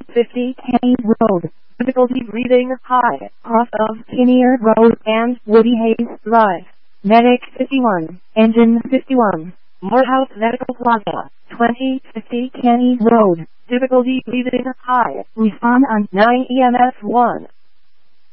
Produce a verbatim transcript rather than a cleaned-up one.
fifty Kenny Road. Difficulty breathing high. Off of Kinnear Road and Woody Hayes Drive. Medic fifty-one. Engine fifty-one. Morehouse Medical Plaza. twenty fifty Kenny Road. Difficulty breathing high. Respond on nine E M S one.